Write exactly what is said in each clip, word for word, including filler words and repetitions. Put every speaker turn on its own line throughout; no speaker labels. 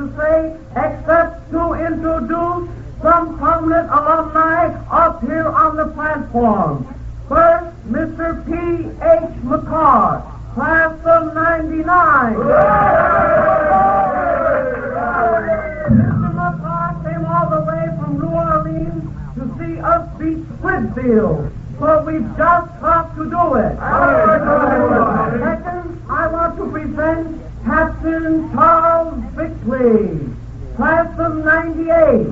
to say except to introduce some prominent alumni up here on the platform. First, Mister P H McCart, class of ninety-nine. Mister McCart came all the way from New Orleans to see us beat Springfield, but we've just got to do it. Second, I want to present Captain Charles Bickley, class of ninety-eight.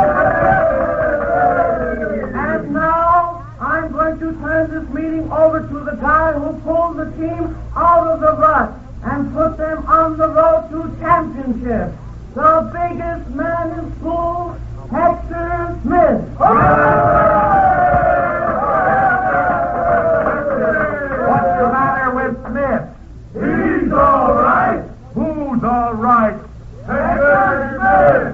And now, I'm going to turn this meeting over to the guy who pulled the team out of the rut and put them on the road to championship. The biggest man in school, Hector Smith.
What's the matter with Smith?
He's all right.
Who's all right?
Hector Smith.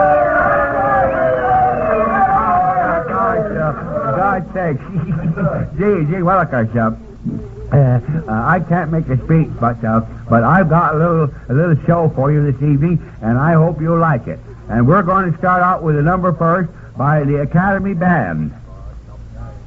For God's sake. gee, gee, Willikers, uh, uh, uh, I can't make a speech, but uh, but I've got a little a little show for you this evening, and I hope you'll like it. And we're going to start out with a number first by the Academy Band.